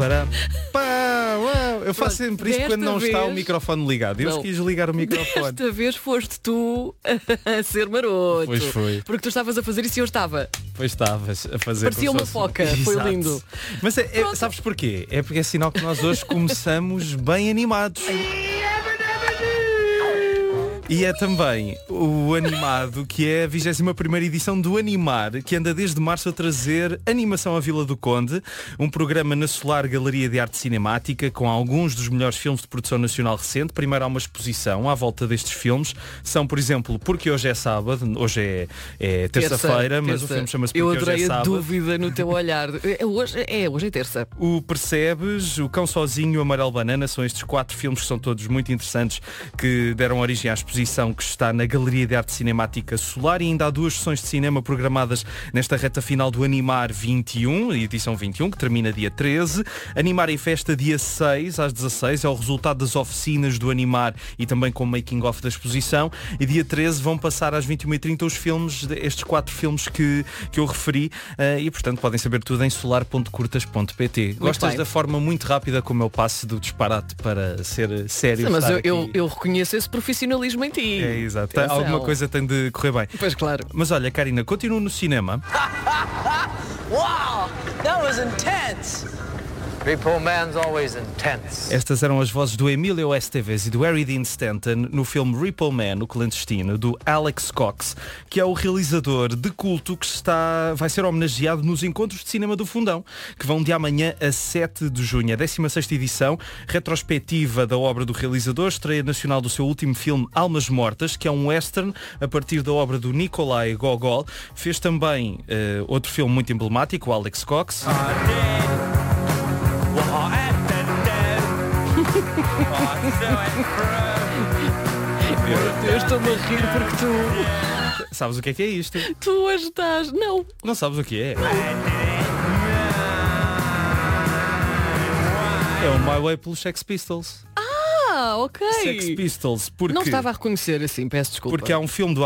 Eu faço sempre isto quando não está o microfone ligado. Eu quis ligar o microfone. Desta vez foste tu a ser maroto. Pois foi. Porque tu estavas a fazer isso e eu estava. Pois estavas a fazer. Parecia uma foca, foi lindo. Mas sabes porquê? É porque é sinal que nós hoje começamos bem animados. E é também o Animado, que é a 21ª edição do Animar, que anda desde março a trazer Animação à Vila do Conde, um programa na Solar Galeria de Arte Cinemática, com alguns dos melhores filmes de produção nacional recente. Primeiro há uma exposição à volta destes filos. São, por exemplo, Porque Hoje é Sábado, hoje é terça-feira, mas o filme chama-se Porque Hoje é Sábado. Eu adorei a dúvida no teu olhar. Hoje é terça. O Percebes, O Cão Sozinho, o Amarelo Banana, são estes 4 filmes que são todos muito interessantes, que deram origem à exposição que está na Galeria de Arte Cinemática Solar, e ainda há 2 sessões de cinema programadas nesta reta final do Animar 21, edição 21, que termina dia 13. Animar em Festa dia 6 às 16, é o resultado das oficinas do Animar e também com o making of da exposição, e dia 13 vão passar às 21h30 os filmes, estes 4 filmes que eu referi, e portanto podem saber tudo em solar.curtas.pt. Gostas da forma muito rápida como eu passo do disparate para ser sério? Sim, mas eu reconheço esse profissionalismo em ti. É, exato. Alguma coisa tem de correr bem. Pois claro. Mas olha, Karina, continuo no cinema. Wow, that was intense. Repo Man's always intense. Estas eram as vozes do Emilio Estevez e do Harry Dean Stanton no filme Repo Man, o clandestino, do Alex Cox, que é o realizador de culto que vai ser homenageado nos Encontros de Cinema do Fundão, que vão de amanhã a 7 de junho. A 16ª edição, retrospectiva da obra do realizador, estreia nacional do seu último filme Almas Mortas, que é um western a partir da obra do Nikolai Gogol. Fez também outro filme muito emblemático, o Alex Cox. Eu estou-me a rir porque tu... Sabes o que é isto? Tu hoje estás... Não sabes o que é? É o My Way pelos Sex Pistols. Ah, ok. Sex Pistols, porque... Não estava a reconhecer assim, peço desculpa. Porque há um filme do